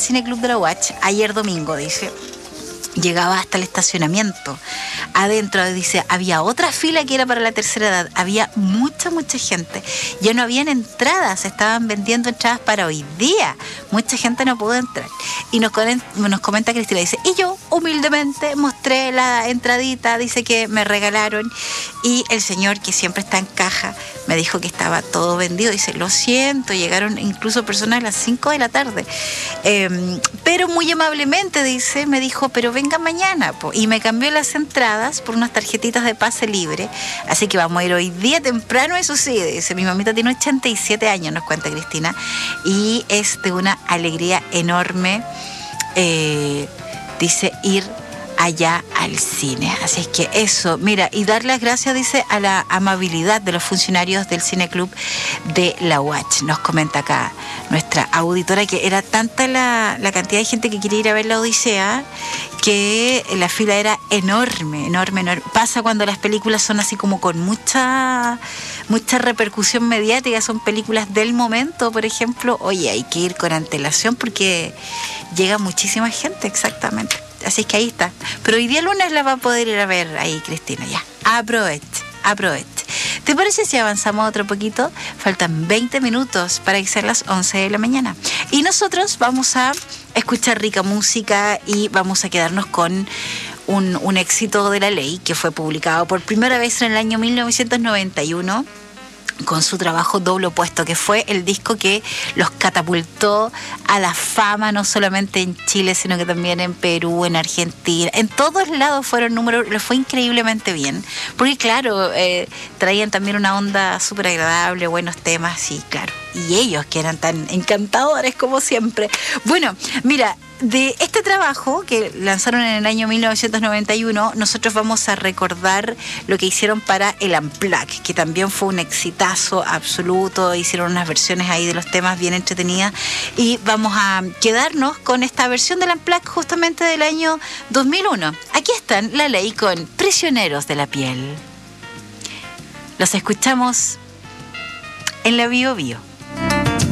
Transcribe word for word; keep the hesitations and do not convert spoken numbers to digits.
Cine Club de la U A Ch ayer domingo, dice. Llegaba hasta el estacionamiento. Adentro, dice, había otra fila que era para la tercera edad. Había mucha, mucha gente. Ya no habían entradas, estaban vendiendo entradas para hoy día. Mucha gente no pudo entrar. Y nos, nos comenta Cristina, dice, y yo humildemente mostré la entradita, dice que me regalaron. Y el señor, que siempre está en caja, me dijo que estaba todo vendido. Dice, lo siento, llegaron incluso personas a las cinco de la tarde. Eh, pero muy amablemente, dice, me dijo, pero ven venga mañana, po. Y me cambió las entradas por unas tarjetitas de pase libre, así que vamos a ir hoy día temprano, eso sí, dice, mi mamita tiene ochenta y siete años, nos cuenta Cristina, y es de una alegría enorme, eh, dice, ir allá al cine. Así es que eso, mira, y dar las gracias, dice, a la amabilidad de los funcionarios del Cine Club de la U A Ch. Nos comenta acá nuestra auditora que era tanta la, la cantidad de gente que quería ir a ver La Odisea que la fila era enorme, enorme, enorme. Pasa cuando las películas son así como con mucha mucha repercusión mediática, son películas del momento, por ejemplo, oye, hay que ir con antelación porque llega muchísima gente, exactamente. Así es que ahí está. Pero hoy día lunes la va a poder ir a ver ahí, Cristina, ya. Aproveche, aproveche. ¿Te parece si avanzamos otro poquito? Faltan veinte minutos para que sean las once de la mañana. Y nosotros vamos a escuchar rica música y vamos a quedarnos con un, un éxito de La Ley que fue publicado por primera vez en el año mil novecientos noventa y uno. Con su trabajo Doble Opuesto, que fue el disco que los catapultó a la fama, no solamente en Chile, sino que también en Perú, en Argentina, en todos lados fueron números, les fue increíblemente bien, porque claro, eh, traían también una onda súper agradable, buenos temas, y claro, y ellos que eran tan encantadores como siempre. Bueno, mira, de este trabajo que lanzaron en el año mil novecientos noventa y uno, nosotros vamos a recordar lo que hicieron para el Unplugged, que también fue un exitazo absoluto, hicieron unas versiones ahí de los temas bien entretenidas, y vamos a quedarnos con esta versión del Unplugged justamente del año dos mil uno. Aquí están La Ley con Prisioneros de la Piel. Los escuchamos en la Bio Bio.